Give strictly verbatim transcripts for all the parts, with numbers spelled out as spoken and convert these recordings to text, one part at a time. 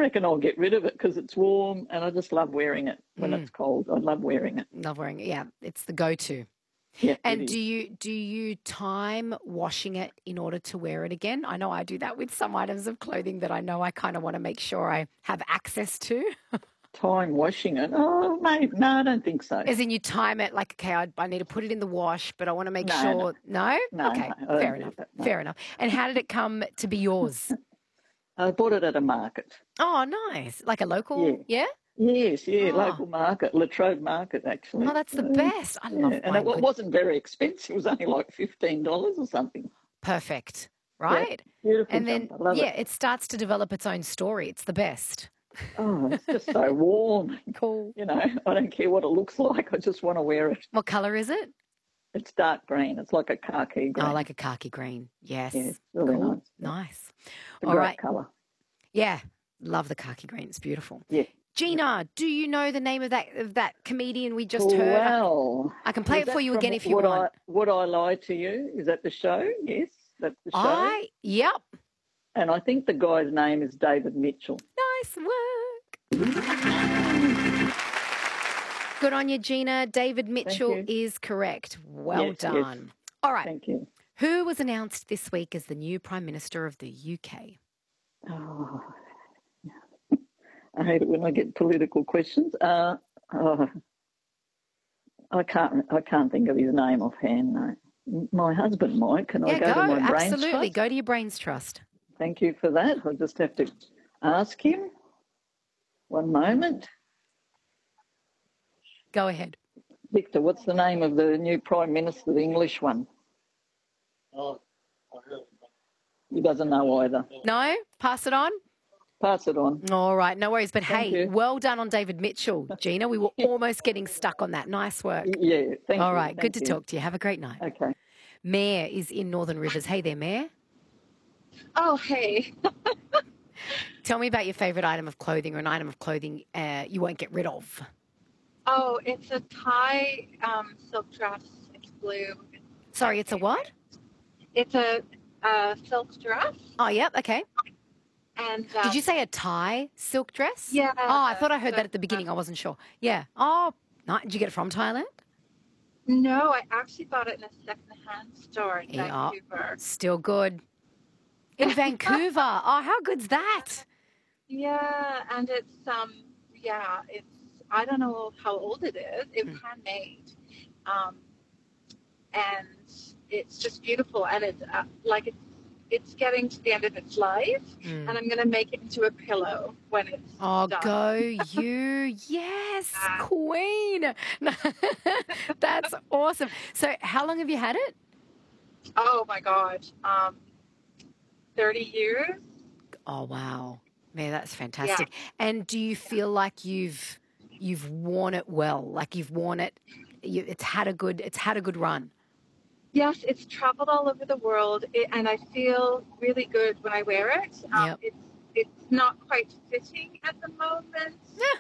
reckon I'll get rid of it because it's warm and I just love wearing it when Mm. it's cold. I love wearing it. Love wearing it. Yeah, it's the go-to. Yeah, And it do is. you do you time washing it in order to wear it again? I know I do that with some items of clothing that I know I kind of want to make sure I have access to. Time washing it? Oh, mate, no, I don't think so. As in you time it like, okay, I, I need to put it in the wash, but I want to make No, no, sure. No? no, Okay, no, I don't fair do enough. that. No. Fair enough. And how did it come to be yours? I bought it at a market. Oh, nice. Like a Yeah. local, yeah? Yes, yeah, Oh, local market, Latrobe Market, oh, actually. that's the Uh, best. I yeah, love and it buying wa- good. wasn't very expensive. It was only like fifteen dollars or something. Perfect, Yeah, right? beautiful And then, jumper. Love yeah, it. it starts to develop its own story. It's the best. Oh, it's just so warm. Cool. You know, I don't care what it looks like. I just want to wear it. What colour is it? It's dark green. It's like a khaki green. Oh, like a khaki green. Yes. Yeah, it's really Cool. nice. Yeah. Nice. It's a All great right. colour. Yeah. Love the khaki green. It's beautiful. Yeah. Gina, do you know the name of that of that comedian we just heard? I, Well, I can play is it for that you from again if you Would want. I, Would I Lie to You? Is that the show? Yes, that's the show. I, yep. And I think the guy's name is David Mitchell. Nice work. Good on you, Gina. David Mitchell you. is correct. Well Yes, done. yes. All right. Thank you. Who was announced this week as the new Prime Minister of the U K? Oh, I hate it when I get political questions. Uh, oh, I can't. I can't think of his name offhand. No. My husband might. Can Yeah, I go, go. to my brains Absolutely. trust? Go to your brains trust. Thank you for that. I'll just have to ask him. One moment. Go ahead. Victor, what's the name of the new Prime Minister, the English one? Oh, I really He doesn't know either. No? Pass it on? Pass it on. All right, no worries. But Thank hey, you. well done on David Mitchell, Gina. We were almost getting stuck on that. Nice work. Yeah, thank you. All right, good Thank to you. talk to you. Have a great night. Okay. Mayor is in Northern Rivers. Hey there, Mayor. Oh, hey. Tell me about your favourite item of clothing or an item of clothing uh, you won't get rid of. Oh, it's a tie um, silk dress. It's blue. It's Sorry, my it's a what? favorite. It's a, a silk dress. Oh, yep, okay. And um, Did you say a tie silk dress? Yeah. Oh, I thought I heard so, that at the beginning. I wasn't sure. Yeah. Oh, nice. Did you get it from Thailand? No, I actually bought it in a secondhand store in Yeah. Vancouver. Still good. In Vancouver. Oh, how good's that? Yeah, and it's um, yeah, it's I don't know how old it is. It's Mm. handmade, um, and it's just beautiful. And it's uh, like it's it's getting to the end of its life, Mm. and I'm gonna make it into a pillow when it's Oh, done. go you. Yes, Ah. queen. That's awesome. So how long have you had it? Oh my God, um, thirty years. Oh, wow. Man, that's fantastic. And do you feel like you've you've worn it well? Like you've worn it, you, it's had a good it's had a good run. Yes, it's traveled all over the world, it, and I feel really good when I wear it. Um, Yep. It's it's not quite fitting at the moment.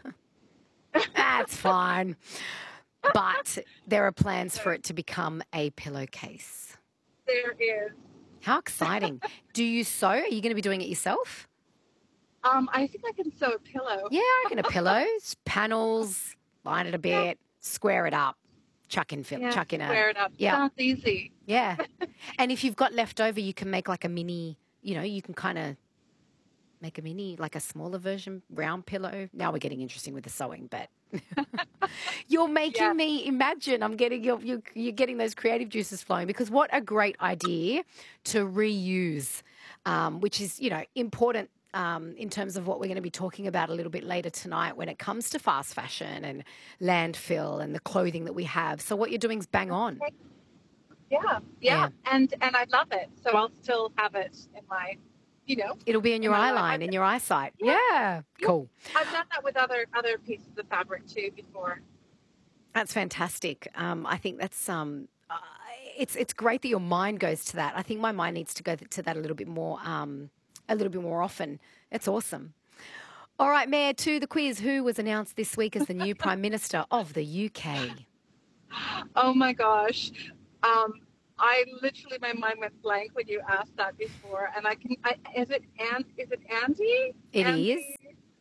That's fine. But there are plans for it to become a pillowcase. There is. How exciting. Do you sew? Are you going to be doing it yourself? Um, I think I can sew a pillow. Yeah, I reckon a pillow, panels, line it a bit, square it up, chuck in, fill, Yeah, chuck in a, square it up. yeah. Sounds easy. yeah. And if you've got leftover, you can make like a mini, you know, you can kind of make a mini, like a smaller version, round pillow. Now we're getting interesting with the sewing, but you're making Yeah. me imagine. I'm getting you're, you're you're getting those creative juices flowing because what a great idea to reuse, um, which is you know important. Um, in terms of what we're going to be talking about a little bit later tonight when it comes to fast fashion and landfill and the clothing that we have. So what you're doing is bang on. Yeah, yeah, Yeah. and and I love it. So I'll still have it in my, you know, It'll be in your In my eye life. line, in your eyesight. Yeah. Yeah. Cool. I've done that with other other pieces of fabric too before. That's fantastic. Um, I think that's um, uh, it's it's great that your mind goes to that. I think my mind needs to go to that a little bit more, um, a little bit more often. It's awesome. All right, Mayor, to the quiz. Who was announced this week as the new Prime Minister of the U K? Oh my gosh, um, I literally my mind went blank when you asked that before, and I can. I, is it and is it Andy? It Andy? is.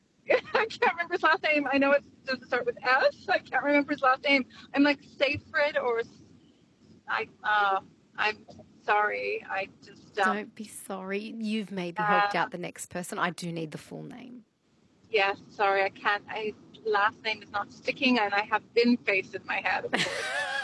I can't remember his last name. I know it doesn't start with S. I can't remember his last name. I'm like Seyfried or I. Uh, I'm sorry. I just um, Don't be sorry. You've maybe uh, helped out the next person. I do need the full name. Yes, yeah, sorry. I can't. I last name is not sticking, and I have bin face in my head. Of course.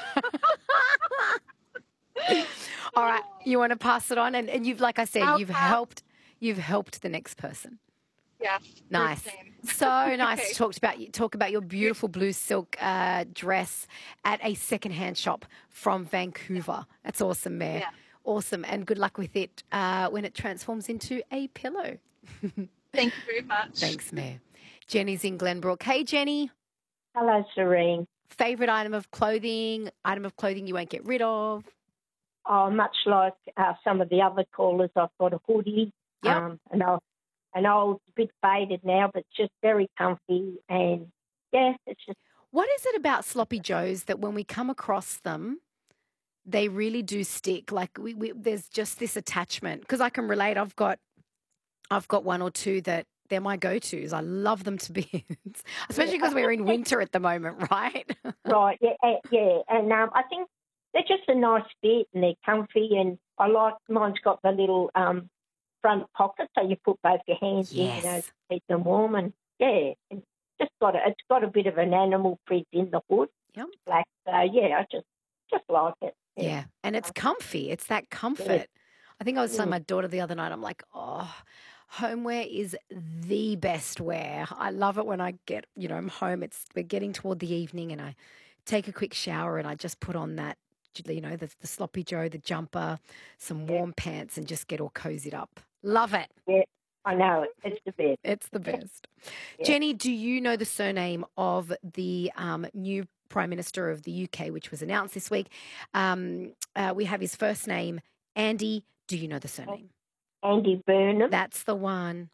All right, you want to pass it on, and, and you've, like I said, I'll you've pass. helped. You've helped the next person. Yes. Nice. So nice Okay. to talk about you. Talk about your beautiful blue silk uh, dress at a secondhand shop from Vancouver. That's awesome, Mare. Yeah. Awesome, and good luck with it uh, when it transforms into a pillow. Thank you very much. Thanks, Mare. Jenny's in Glenbrook. Hey, Jenny. Hello, Serene. Favorite item of clothing? Item of clothing you won't get rid of? Oh, much like uh, some of the other callers, I've got a hoodie. Yep. Um, an old, an old, bit faded now, but it's just very comfy. And, yeah, it's just... What is it about Sloppy Joes that when we come across them, they really do stick? Like, we, we there's just this attachment. Because I can relate. I've got, I've got one or two that they're my go-tos. I love them to bits, especially because we're in winter at the moment, right? Right, yeah, uh, yeah. And um, I think they're just a nice fit and they're comfy. And I like, mine's got the little um, front pocket so you put both your hands Yes. in, you know, to keep them warm. And, yeah, it's just got a, it's got a bit of an animal print in the hood. Yep. Black. So, yeah, I just, just like it. Yeah, and it's comfy. It's that comfort. Yeah. I think I was telling Mm. my daughter the other night, I'm like, oh, homeware is the best wear. I love it when I get, you know, I'm home. It's we're getting toward the evening and I take a quick shower and I just put on that, you know, the, the Sloppy Joe, the jumper, some warm pants and just get all cozied up. Love it. Yeah, I know it. It's the best. It's the best. Yeah. Jenny, do you know the surname of the um, new Prime Minister of the U K, which was announced this week? Um, uh, we have his first name, Andy. Do you know the surname? Andy Burnham. That's the one.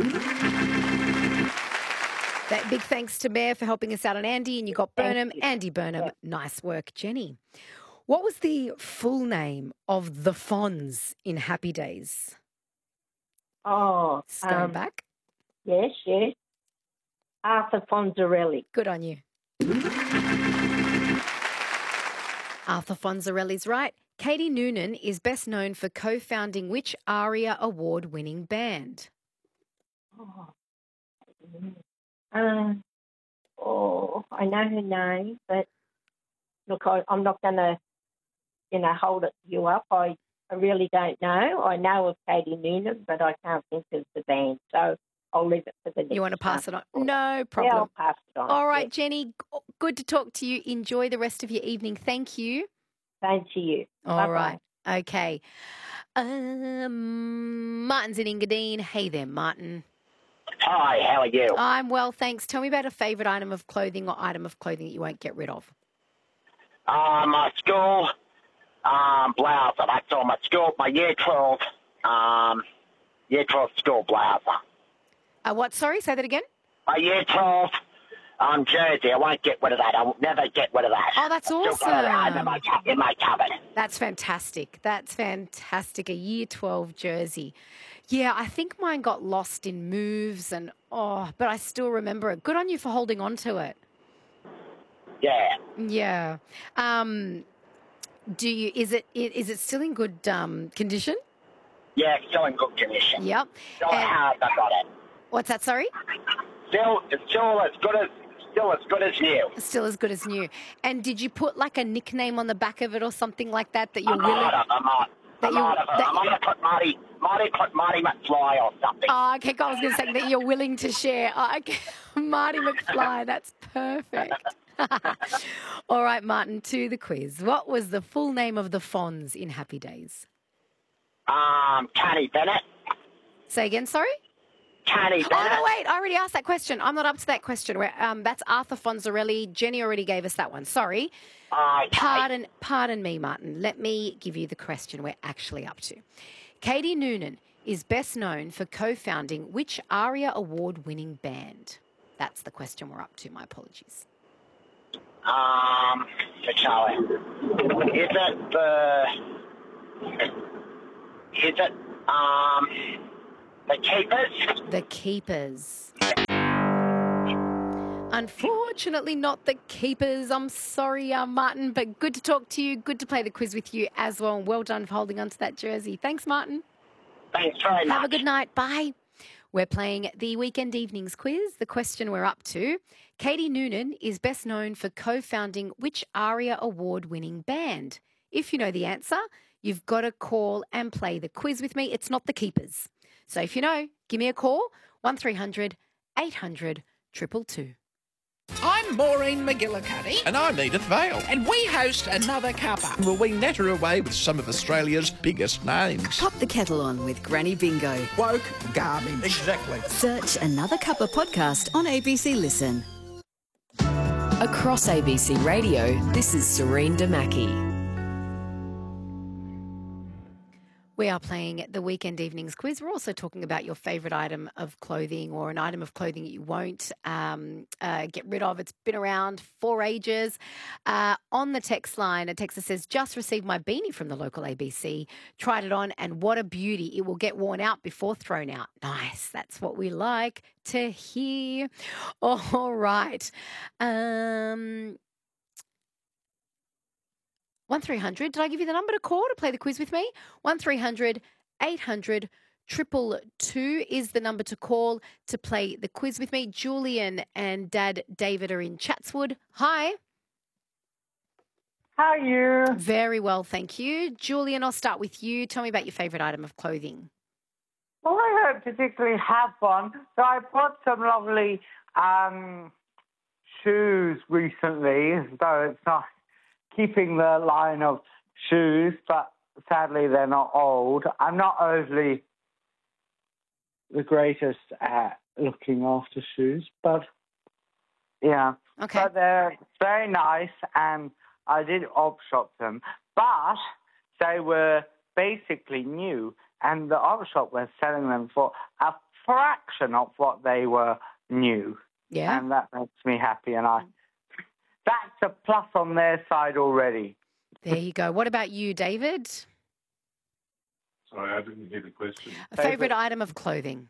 That big thanks to Mare for helping us out on Andy, and you got Thank Burnham, you. Andy Burnham. Yeah. Nice work, Jenny. What was the full name of the Fonz in Happy Days? Oh, Stone um, back. yes, yes. Arthur Fonzarelli. Good on you. Arthur Fonzarelli's right. Katie Noonan is best known for co-founding which ARIA award-winning band? Oh, um, oh, I know her name, but look, I, I'm not going to, you know, hold it you up. I, I really don't know. I know of Katie Noonan, but I can't think of the band, so I'll leave it for the next You want to pass it one. on? No Yeah, problem. I'll pass it on. All right, Yeah. Jenny, g- good to talk to you. Enjoy the rest of your evening. Thank you. Same to you. All Bye-bye. right. Okay. Um, Martin's in Engadine. Hey there, Martin. Hi, how are you? I'm well, thanks. Tell me about a favourite item of clothing or item of clothing that you won't get rid of. Uh, my school um, blouse. That's all my school, my year twelve, um, year twelve school blouse. Uh, what? Sorry, say that again. My year twelve um, jersey. I won't get rid of that. I will never get rid of that. Oh, that's I've still got it awesome. in my, cu- in my cupboard. That's fantastic. That's fantastic. A year twelve jersey. Yeah, I think mine got lost in moves and, oh, but I still remember it. Good on you for holding on to it. Yeah. Yeah. Um, do you, is it, is it still in good um, condition? Yeah, it's still in good condition. Yep. Still And- hard, I got it. What's that, sorry? Still, it's still as good as, still as good as new. Still as good as new. And did you put like a nickname on the back of it or something like that that you're I willing? might have, I might, That I you- might have, that I might have put Marty, Marty put Marty McFly or something. Oh, okay, I was going to say that you're willing to share. Oh, okay. Marty McFly, that's perfect. All right, Martin, to the quiz. What was the full name of the Fonz in Happy Days? Um, Canny Bennett. Say again, sorry? Canny Oh, Bennett. no, wait, I already asked that question. I'm not up to that question. We're- Um, that's Arthur Fonzarelli. Jenny already gave us that one. Sorry. Okay. Pardon, pardon me, Martin. Let me give you the question we're actually up to. Katie Noonan is best known for co-founding which ARIA award-winning band? That's the question we're up to. My apologies. Um, Charlie. Is it the? Is it um the Keepers? The Keepers. Unfortunately, not the Keepers. I'm sorry, uh, Martin, but good to talk to you. Good to play the quiz with you as well. And well done for holding on to that jersey. Thanks, Martin. Thanks very much. Have a good night. Bye. We're playing the Weekend Evenings quiz. The question we're up to, Katie Noonan is best known for co-founding which ARIA award-winning band? If you know the answer, you've got to call and play the quiz with me. It's not the Keepers. So if you know, give me a call, one three hundred eight hundred two two two. I'm Maureen McGillicuddy. And I'm Edith Vale. And we host Another Cuppa. Will we natter away with some of Australia's biggest names? Pop the kettle on with Granny Bingo. Woke garbage. Exactly. Search Another Cuppa podcast on A B C Listen. Across A B C Radio, this is Serene Damaki. We are playing the Weekend Evenings quiz. We're also talking about your favourite item of clothing or an item of clothing that you won't um, uh, get rid of. It's been around for ages. Uh, on the text line, a texter says, just received my beanie from the local A B C, tried it on, and what a beauty. It will get worn out before thrown out. Nice. That's what we like to hear. All right. Um... one three hundred, did I give you the number to call to play the quiz with me? one three hundred eight hundred two two two is the number to call to play the quiz with me. Julian and Dad David are in Chatswood. Hi. How are you? Very well, thank you. Julian, I'll start with you. Tell me about your favourite item of clothing. Well, I don't particularly have one, so I bought some lovely um, shoes recently, though it's not keeping the line of shoes, but sadly they're not old. I'm not overly the greatest at looking after shoes, but yeah. Okay. But they're very nice, and I did op shop them, but they were basically new, and the op shop was selling them for a fraction of what they were new. Yeah. And that makes me happy, and I that's a plus on their side already. There you go. What about you, David? Sorry, I didn't hear the question. A favourite item of clothing?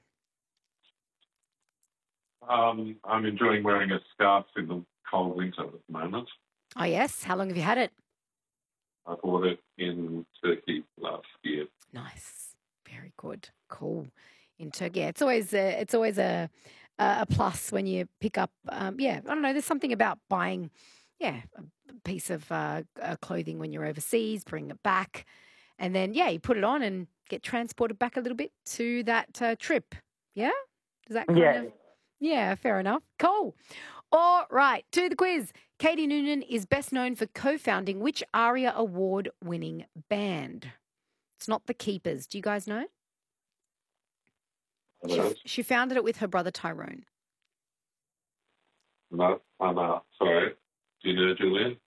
Um, I'm enjoying wearing a scarf in the cold winter at the moment. Oh, yes. How long have you had it? I bought it in Turkey last year. Nice. Very good. Cool. In Turkey. Yeah, it's always a, it's always a, a plus when you pick up, um, yeah, I don't know, there's something about buying, yeah, a piece of uh, uh, clothing when you're overseas, bring it back, and then, yeah, you put it on and get transported back a little bit to that uh, trip. Yeah? Does that kind Yeah. of... Yeah, fair enough. Cool. All right, to the quiz. Katie Noonan is best known for co-founding which ARIA award-winning band? It's not the Keepers. Do you guys know? She, she founded it with her brother Tyrone. No, I'm uh, sorry. Do you know Julian?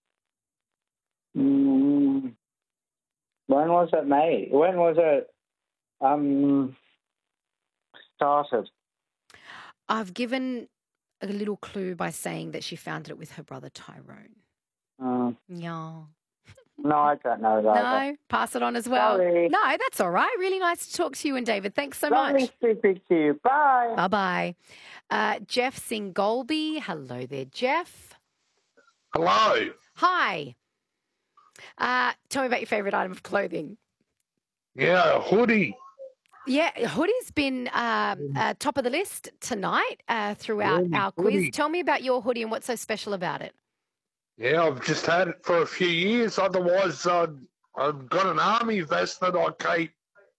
Mm, when was it made? When was it um, started? I've given a little clue by saying that she founded it with her brother Tyrone. Uh, Yeah. no, I don't know that. No, pass it on as well. Sorry. No, that's all right. Really nice to talk to you and David. Thanks so Lovely much. speaking to you. Bye. Bye-bye. Uh, Jeff Singolby. Hello there, Jeff. Hello. Hi. Uh, tell me about your favourite item of clothing. Yeah, a hoodie. Yeah, hoodie's been uh, uh, top of the list tonight uh, throughout Yeah, our quiz. hoodie. Tell me about your hoodie and what's so special about it. Yeah, I've just had it for a few years. Otherwise, I'd, I've got an army vest that I keep.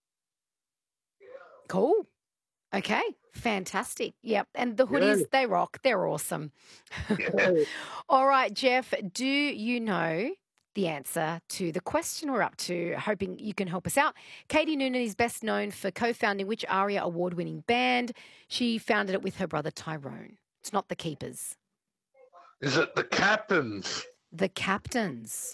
Cool. Okay, fantastic. Yep, and the hoodies, Yeah. they rock. They're awesome. Yeah. All right, Jeff, do you know the answer to the question we're up to? Hoping you can help us out. Katie Noonan is best known for co-founding which ARIA award-winning band? She founded it with her brother Tyrone. It's not the Keepers. Is it the Captains? The Captains.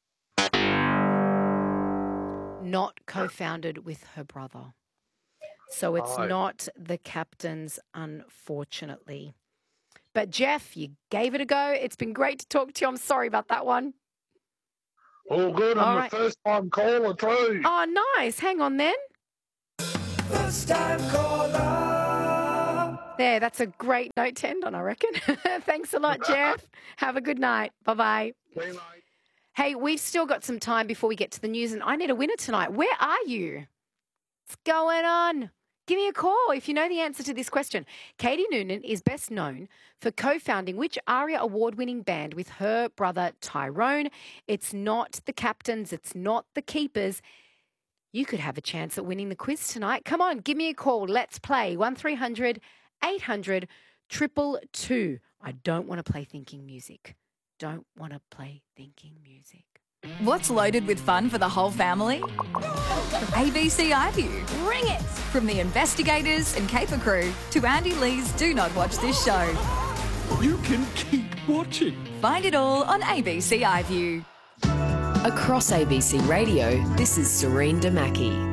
Not co-founded with her brother. So it's Oh. not the Captains, unfortunately. But Jeff, you gave it a go. It's been great to talk to you. I'm sorry about that one. All good. All I'm right. a first time caller too. Oh, nice. Hang on then. First time caller. There, that's a great note to end on, I reckon. Thanks a lot, Jeff. Have a good night. Bye-bye. See you, mate. Hey, we've still got some time before we get to the news, and I need a winner tonight. Where are you? What's going on? Give me a call if you know the answer to this question. Katie Noonan is best known for co-founding which ARIA award-winning band with her brother Tyrone? It's not the Captains. It's not the Keepers. You could have a chance at winning the quiz tonight. Come on, give me a call. Let's play. one three hundred eight hundred two two two. I don't want to play thinking music. Don't want to play thinking music. What's loaded with fun for the whole family? A B C iView. Ring it! From the investigators and caper crew to Andy Lee's Do Not Watch This Show. You can keep watching. Find it all on A B C iView. Across A B C Radio, this is Serene Damaki.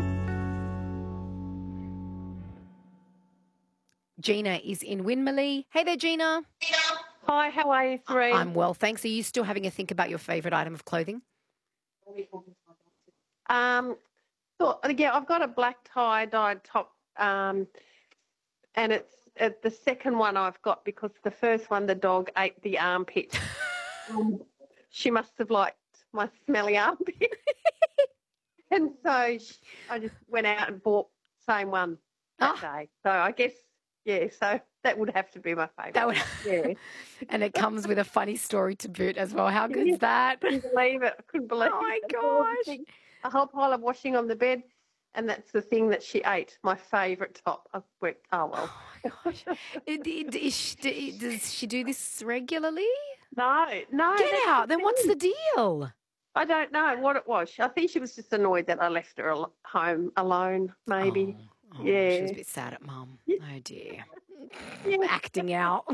Gina is in Winmalee. Hey there, Gina. Hi, how are you, Serene? I'm well, thanks. Are you still having a think about your favourite item of clothing? Um, so, yeah, I've got a black tie-dyed top, um, and it's, it's the second one I've got because the first one, the dog ate the armpit. um, she must have liked my smelly armpit. And so she, I just went out and bought the same one that Ah. day. So I guess, yeah, so that would have to be my favourite. That would, yeah. and it comes with a funny story to boot as well. How good's that? I couldn't believe it. I couldn't believe Oh, my it. gosh. A whole pile of washing on the bed, and that's the thing that she ate, my favourite top. I went, oh, well. Oh, my gosh. It- it- is she- Does she do this regularly? No, no. Get that's out. the Then what's thing. the deal? I don't know what it was. I think she was just annoyed that I left her al- home alone, maybe. Oh, oh, yeah. She was a bit sad at mum. Oh, dear. Yeah. Acting out.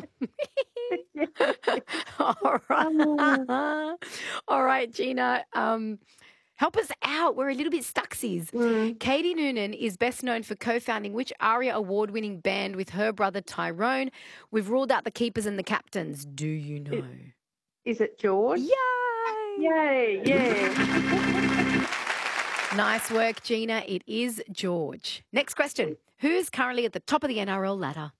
All right. All right, Gina. Um, help us out. We're a little bit stucksies. Mm. Katie Noonan is best known for co-founding which ARIA award-winning band with her brother Tyrone? We've ruled out the Keepers and the Captains. Do you know? Is it George? Yay! Yay, yeah. Nice work, Gina. It is George. Next question. Who's currently at the top of the N R L ladder?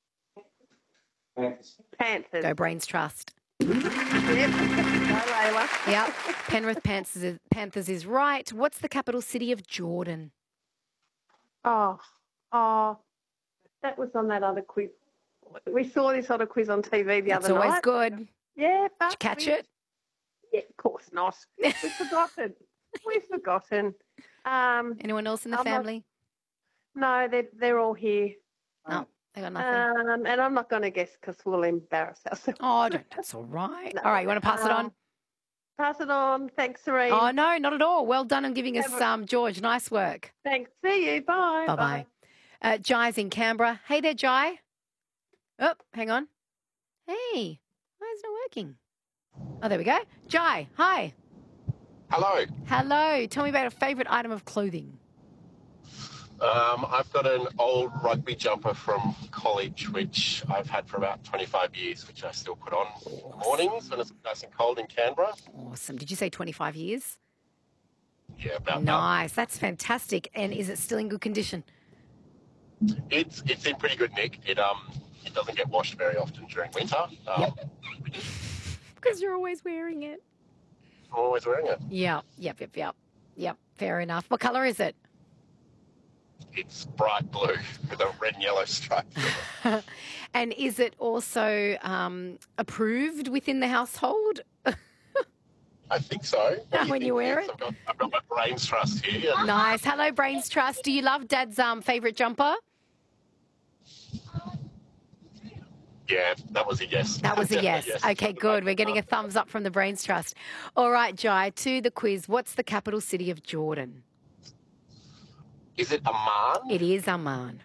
Panthers. Go Brains Trust. Yep. Go Layla. Yep. Penrith Panthers is, Panthers is right. What's the capital city of Jordan? Oh, oh, that was on that other quiz. We saw this other quiz on T V the That's other always night. good. Yeah, but Did you catch we- it? Yeah, of course not. We've forgotten. We've forgotten. Um, Anyone else in the I'm not- family? no, they're they're all here. No, they got nothing. Um, and I'm not going to guess because we'll embarrass ourselves. Oh, don't. That's all right. No. All right, you want to pass it on? Um, Pass it on. Thanks, Serene. Oh, no, not at all. Well done on giving us, Have a- um, George. Nice work. Thanks. See you. Bye. Bye-bye. Uh, Jai's in Canberra. Hey there, Jai. Oh, hang on. Hey, why is it not working? Oh, there we go. Jai, hi. Hello. Hello. Tell me about a favourite item of clothing. Um, I've got an old rugby jumper from college, which I've had for about twenty-five years, which I still put on mornings when it's nice and cold in Canberra. Awesome. Did you say twenty-five years? Yeah, about Nice. That's fantastic. And is it still in good condition? that. It's it's in pretty good nick. It um it doesn't get washed very often during winter. Um, Because you're always wearing it. I'm always wearing it. Yeah. Yep, yep, yep. Yep. Fair enough. What colour is it? It's bright blue with a red and yellow stripe. And is it also um, approved within the household? I think so. What do you When you think, wear Vince? I've got, I've got my brains trust here. Nice. Hello, Brains Trust. Do you love Dad's um, favourite jumper? Yeah, that was a yes. That was a yes. Definitely Okay, good. We're getting a thumbs up from the Brains Trust. All right, Jai, to the quiz. What's the capital city of Jordan? Is it Amman? It is Amman.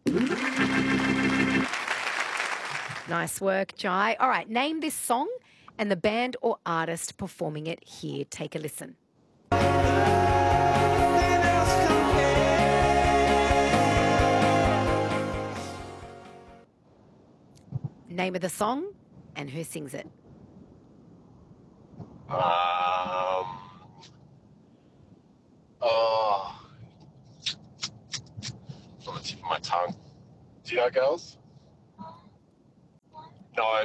Nice work, Jai. All right, name this song and the band or artist performing it here. Take a listen. Name of the song and who sings it. Um. Oh. It's on the tip of my tongue. Do you know, girls? No.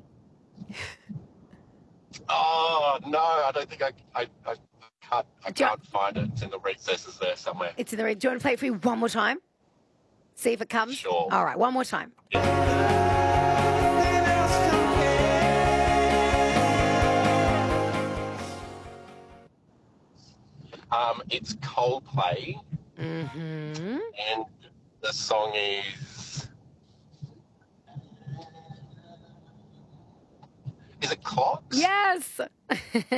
Oh, no, I don't think I, I, I can't, I Do you- can't find it. It's in the recesses there somewhere. It's in the red. Do you want to play it for you one more time? See if it comes? Sure. All right, one more time. Um, it's Coldplay, Mm-hmm. and the song is... Is it Clocks? Yes.